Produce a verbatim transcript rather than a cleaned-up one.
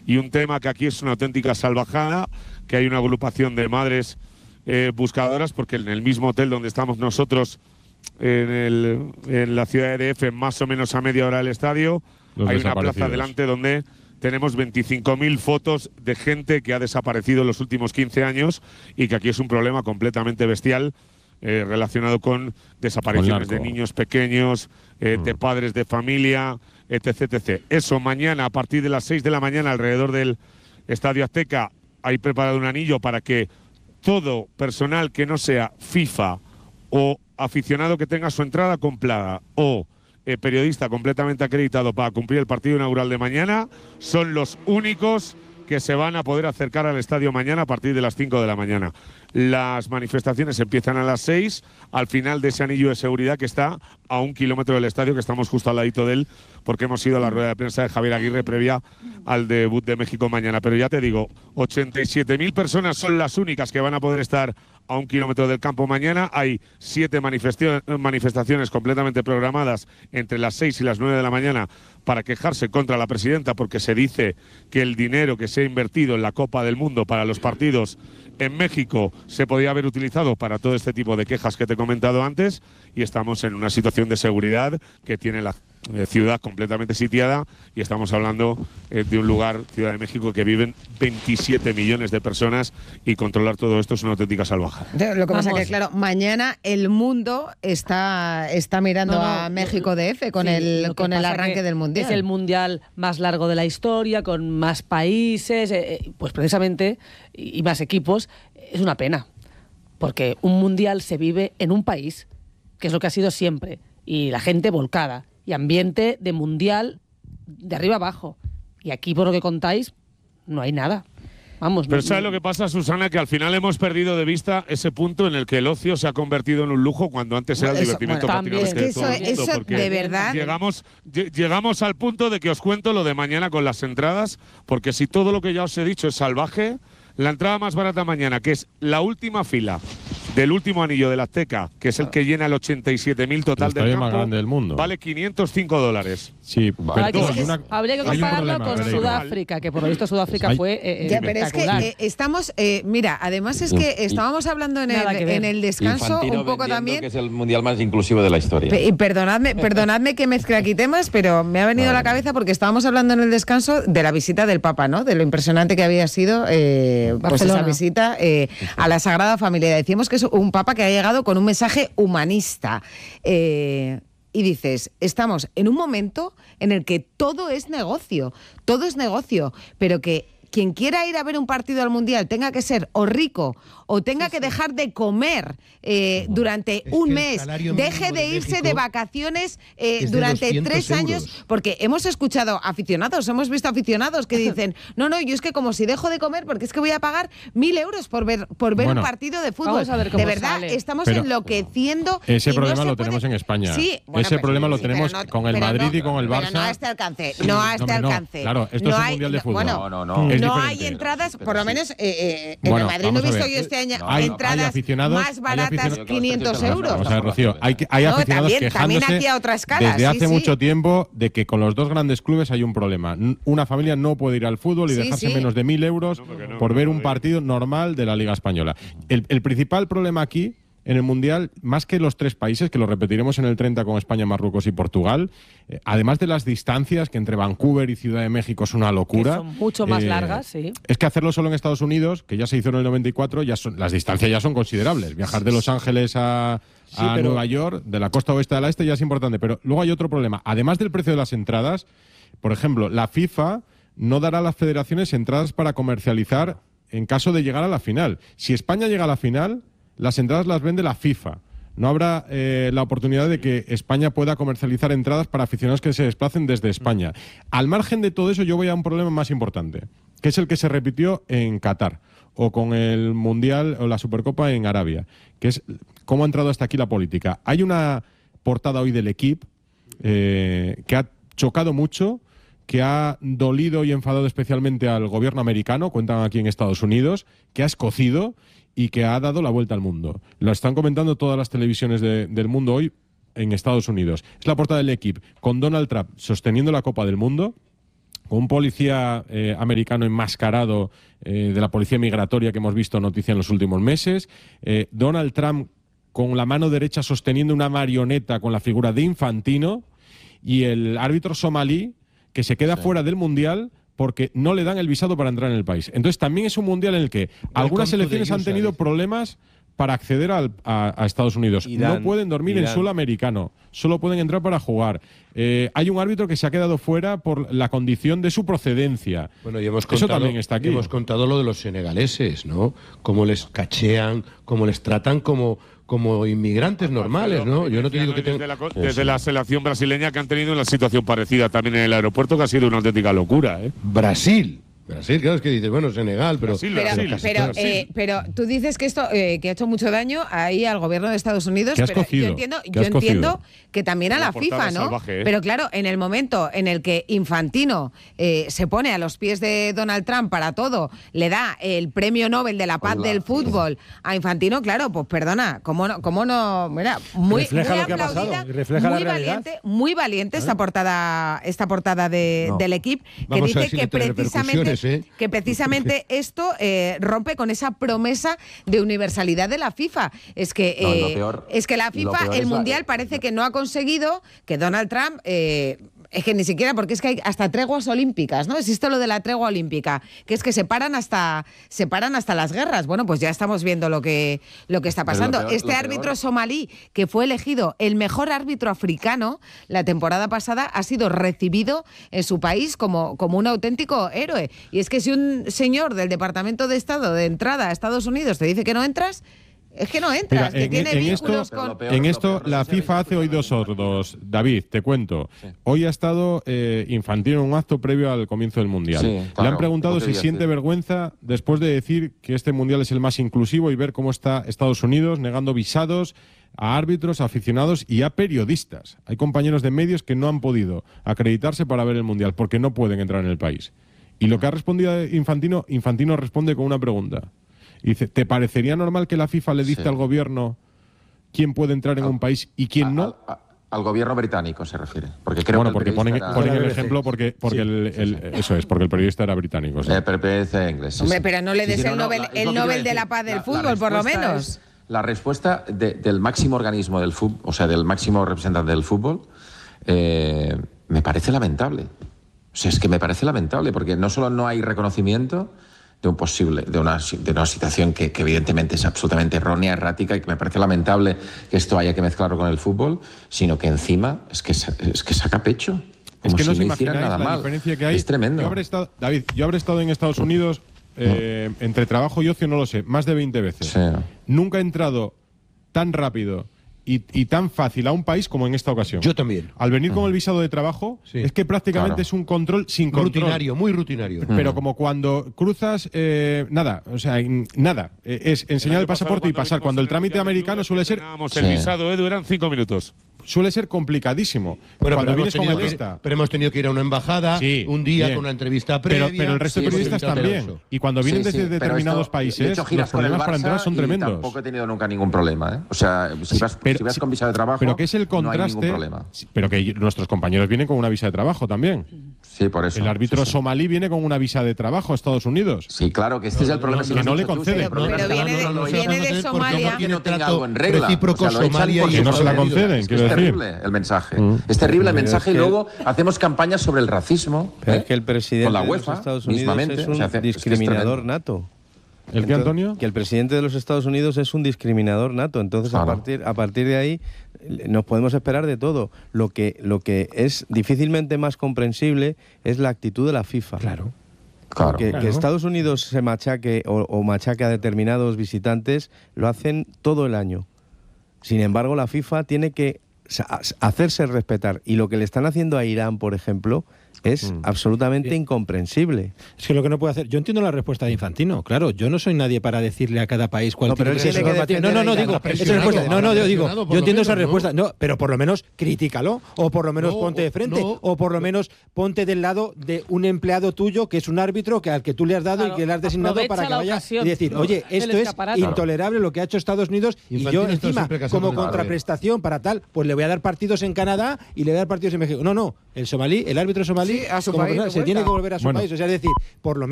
Y un tema que aquí es una auténtica salvajada, que hay una agrupación de madres eh, buscadoras, porque en el mismo hotel donde estamos nosotros, en, el, en la ciudad de D F, más o menos a media hora del estadio, Los hay una plaza delante donde tenemos veinticinco mil fotos de gente que ha desaparecido en los últimos quince años y que aquí es un problema completamente bestial eh, relacionado con desapariciones con de niños pequeños, eh, mm. de padres de familia, etc, etcétera. Eso mañana a partir de las seis de la mañana alrededor del Estadio Azteca hay preparado un anillo para que todo personal que no sea FIFA o aficionado que tenga su entrada comprada o eh, periodista completamente acreditado para cumplir el partido inaugural de mañana son los únicos que se van a poder acercar al estadio mañana a partir de las cinco de la mañana. Las manifestaciones empiezan a las seis, al final de ese anillo de seguridad que está a un kilómetro del estadio, que estamos justo al ladito de él, porque hemos ido a la rueda de prensa de Javier Aguirre previa al debut de México mañana. Pero ya te digo, ochenta y siete mil personas son las únicas que van a poder estar a un kilómetro del campo mañana. Hay siete manifestaciones completamente programadas entre las seis y las nueve de la mañana para quejarse contra la presidenta, porque se dice que el dinero que se ha invertido en la Copa del Mundo para los partidos en México se podía haber utilizado para todo este tipo de quejas que te he comentado antes, y estamos en una situación de seguridad que tiene la eh, ciudad completamente sitiada, y estamos hablando eh, de un lugar, Ciudad de México, que viven veintisiete millones de personas, y controlar todo esto es una auténtica salvajada. Lo que pasa es que, claro, mañana el mundo está, está mirando no, no, a México D F con sí, el, con el arranque del Mundial. Es el Mundial más largo de la historia, con más países, eh, pues precisamente, y, y más equipos. Es una pena, porque un Mundial se vive en un país, que es lo que ha sido siempre, y la gente volcada, y ambiente de Mundial de arriba abajo. Y aquí, por lo que contáis, no hay nada. Vamos, Pero no, ¿sabes no. lo que pasa, Susana? Que al final hemos perdido de vista ese punto en el que el ocio se ha convertido en un lujo cuando antes era el Eso, divertimento bueno, prácticamente es que de todo eso, el mundo. eso porque de verdad. Llegamos, llegamos al punto de que os cuento lo de mañana con las entradas, porque si todo lo que ya os he dicho es salvaje, la entrada más barata mañana, que es la última fila del último anillo del Azteca, que es el que llena el ochenta y siete mil total del campo, más grande del mundo. Vale quinientos cinco dólares. Sí, Vale, pero que, una, habría que compararlo con problema, Sudáfrica, que por lo visto Sudáfrica hay, fue eh, ya, pero es que eh, estamos, eh, mira, además es que estábamos hablando en el, en el descanso Infantino un poco también. Que es el mundial más inclusivo de la historia. Y perdonadme, perdonadme que mezcle aquí temas, pero me ha venido vale. a la cabeza porque estábamos hablando en el descanso de la visita del Papa, ¿no? De lo impresionante que había sido eh, pues esa visita eh, a la Sagrada Familia. Decimos que es un Papa que ha llegado con un mensaje humanista. Eh, y dices, estamos en un momento en el que todo es negocio, todo es negocio, pero que quien quiera ir a ver un partido al Mundial tenga que ser o rico o tenga sí, que sí. dejar de comer eh, durante es un mes, deje de irse México de vacaciones eh, durante tres años, euros. Porque hemos escuchado aficionados, hemos visto aficionados que dicen, no, no, yo es que como si dejo de comer porque es que voy a pagar mil euros por ver por ver bueno, un partido de fútbol. Vamos a ver cómo de verdad, sale. Estamos pero enloqueciendo. Ese y problema no lo puede... tenemos en España. Sí, bueno, ese pues, problema sí, lo tenemos no, con el Madrid no, y con el Barça. Pero no a este alcance, no a este no, no, alcance. Claro, esto no es un hay, mundial de fútbol. No, no, no. Es no diferente. hay entradas, por lo menos eh, eh, en bueno, el Madrid no he visto yo este año hay, entradas hay más baratas, quinientos euros. O sea, Rocío, hay, hay no, aficionados también, quejándose también aquí a otra escala, desde hace sí, mucho sí. tiempo de que con los dos grandes clubes hay un problema. Una familia no puede ir al fútbol y sí, dejarse sí. menos de mil euros no, no, por ver un partido normal de la Liga Española. El, el principal problema aquí en el Mundial, más que los tres países, que lo repetiremos en el treinta con España, Marruecos y Portugal, eh, además de las distancias, que entre Vancouver y Ciudad de México es una locura. Que son mucho más eh, largas, sí. Es que hacerlo solo en Estados Unidos, que ya se hizo en el noventa y cuatro, ya son, las distancias ya son considerables. Viajar de Los Ángeles a, sí, a pero... Nueva York, de la costa oeste a la este, ya es importante. Pero luego hay otro problema. Además del precio de las entradas, por ejemplo, la FIFA no dará a las federaciones entradas para comercializar en caso de llegar a la final. Si España llega a la final, las entradas las vende la FIFA. No habrá eh, la oportunidad de que España pueda comercializar entradas para aficionados que se desplacen desde España. Al margen de todo eso, yo voy a un problema más importante, que es el que se repitió en Qatar, o con el Mundial o la Supercopa en Arabia, que es cómo ha entrado hasta aquí la política. Hay una portada hoy del Equipo eh, que ha chocado mucho, que ha dolido y enfadado especialmente al gobierno americano, cuentan aquí en Estados Unidos, que ha escocido y que ha dado la vuelta al mundo. Lo están comentando todas las televisiones de, del mundo hoy en Estados Unidos. Es la portada del Equipo, con Donald Trump sosteniendo la Copa del Mundo, con un policía eh, americano enmascarado eh, de la policía migratoria que hemos visto noticia en los últimos meses, eh, Donald Trump con la mano derecha sosteniendo una marioneta con la figura de Infantino, y el árbitro somalí que se queda sí. fuera del Mundial porque no le dan el visado para entrar en el país. Entonces también es un Mundial en el que Welcome algunas selecciones han tenido problemas para acceder al, a, a Estados Unidos. Irán, no pueden dormir Irán. en suelo americano, solo pueden entrar para jugar. Eh, hay un árbitro que se ha quedado fuera por la condición de su procedencia. Bueno, y hemos contado, Eso también está aquí. Hemos contado lo de los senegaleses, ¿no? Cómo les cachean, cómo les tratan como... como inmigrantes normales, ¿no? Yo no te digo que desde, la, desde la selección brasileña que han tenido una situación parecida también en el aeropuerto, que ha sido una auténtica locura, ¿eh? Brasil. Brasil, claro, es que dices, bueno, Senegal, pero... Brasil, pero, Brasil, pero, Brasil. Eh, pero tú dices que esto eh, que ha hecho mucho daño ahí al gobierno de Estados Unidos, pero yo entiendo, yo entiendo que también a la FIFA, ¿no? Salvaje, ¿eh? Pero claro, en el momento en el que Infantino eh, se pone a los pies de Donald Trump para todo, le da el premio Nobel de la paz Hola. del fútbol a Infantino, claro, pues perdona, ¿cómo no? Cómo no mira, muy, refleja muy lo que ha pasado, refleja muy la valiente, muy valiente ¿Eh? esta portada, esta portada de, no. del equipo que Vamos dice si que precisamente, ¿eh? que precisamente Precisamente esto eh, rompe con esa promesa de universalidad de la FIFA. Es que, eh, no, peor, es que la FIFA, el Mundial, la... parece que no ha conseguido que Donald Trump... Eh, es que ni siquiera, porque es que hay hasta treguas olímpicas, ¿no? Existe lo de la tregua olímpica, que es que se paran hasta, se paran hasta las guerras. Bueno, pues ya estamos viendo lo que, lo que está pasando. Peor, este árbitro peor. somalí, que fue elegido el mejor árbitro africano la temporada pasada, ha sido recibido en su país como, como un auténtico héroe. Y es que si un señor del Departamento de Estado de entrada a Estados Unidos te dice que no entras... Es que no entras, Mira, que en, tiene en vínculos esto, con... Peor, en esto la FIFA hace oídos sordos. David, te cuento. Sí. Hoy ha estado eh, Infantino en un acto previo al comienzo del Mundial. Sí, claro. Le han preguntado si siente decir? vergüenza después de decir que este Mundial es el más inclusivo y ver cómo está Estados Unidos negando visados a árbitros, a aficionados y a periodistas. Hay compañeros de medios que no han podido acreditarse para ver el Mundial porque no pueden entrar en el país. Y lo que ha respondido Infantino, Infantino responde con una pregunta. Dice, ¿te parecería normal que la FIFA le dicte sí. al gobierno quién puede entrar en al, un país y quién no? Al, al gobierno británico se refiere. Porque creo bueno, que porque ponen, era... ponen el ejemplo porque, porque sí, el, el, sí, sí. eso es, porque el periodista era británico. ¿sí? Eh, pero el periodista inglés. Sí, Hombre, sí. pero no le des sí, el no, Nobel, no, el Nobel de la Paz del la, fútbol, la por lo menos. Es, la respuesta de, del máximo organismo del fútbol, o sea, del máximo representante del fútbol, eh, me parece lamentable. O sea, es que me parece lamentable, porque no solo no hay reconocimiento de un posible, de una, de una situación que, que evidentemente es absolutamente errónea, errática, y que me parece lamentable que esto haya que mezclarlo con el fútbol, sino que encima es que, es que saca pecho. Es que si no os no imagináis nada la mal. diferencia que hay. Es tremendo. Yo habré estado, David, yo habré estado en Estados Unidos eh, mm. entre trabajo y ocio, no lo sé, más de veinte veces. Sí. Nunca he entrado tan rápido Y, y tan fácil a un país como en esta ocasión. Yo también. Al venir uh-huh. con el visado de trabajo, sí. es que prácticamente claro. es un control sin control. Rutinario, muy rutinario. Pero uh-huh. como cuando cruzas, eh, nada, o sea, nada. Eh, es enseñar el, el pasaporte y pasar. Cuando el trámite americano suele ser... Sí. El visado, Edu, eran cinco minutos. Suele ser complicadísimo. Bueno, cuando vienes con el que, esta. Pero hemos tenido que ir a una embajada, sí, un día bien. con una entrevista previa. Pero, pero el resto sí, de periodistas también. Y cuando vienen sí, sí, desde determinados esto, países, de hecho, los problemas para entrar son tremendos. Tampoco he tenido nunca ningún problema, ¿eh? O sea, si vas, pero, si vas con visa de trabajo, pero que es el contraste, no hay ningún problema. Pero que nuestros compañeros vienen con una visa de trabajo también. Sí, por eso. El árbitro sí, sí. somalí viene con una visa de trabajo a Estados Unidos. Sí, claro, que este no, es el problema. No, que no le conceden. Pero, pero viene de, no, viene de Somalia. Que no tenga algo en regla. Recíproco Somalia y no se la conceden, quiero decir. Es terrible el mensaje. Mm. Es terrible el mensaje y luego hacemos campañas sobre el racismo. Pero es que el presidente con la de UEFA, los Estados Unidos es un o sea, hace, discriminador es nato. ¿El qué, Antonio? Que el presidente de los Estados Unidos es un discriminador nato. Entonces, claro. a, partir, a partir de ahí, nos podemos esperar de todo. Lo que, lo que es difícilmente más comprensible es la actitud de la FIFA. Claro. Claro. Que, claro. que Estados Unidos se machaque o, o machaque a determinados visitantes, lo hacen todo el año. Sin embargo, la FIFA tiene que hacerse respetar. Y lo que le están haciendo a Irán, por ejemplo, es mm. absolutamente Bien. incomprensible. Es que lo que no puede hacer... Yo entiendo la respuesta de Infantino, claro. Yo no soy nadie para decirle a cada país cuál no, tiene que ser su normativa. No, no, no, digo... Esa respuesta, no, no, yo digo... Yo entiendo esa respuesta. No. no, pero por lo menos critícalo. O por lo menos no, ponte de frente. No. O por lo menos ponte del lado de un empleado tuyo que es un árbitro que al que tú le has dado claro, y que le has designado para que vaya ocasión. y decir, no, oye, esto es intolerable lo que ha hecho Estados Unidos y yo encima, como contraprestación para tal, pues le voy a dar partidos en Canadá y le voy a dar partidos en México. No, no. El somalí, el árbitro somalí, Sí, a su como país persona, de se tiene vuelta. que volver a su Bueno. país. O sea, es decir, por lo menos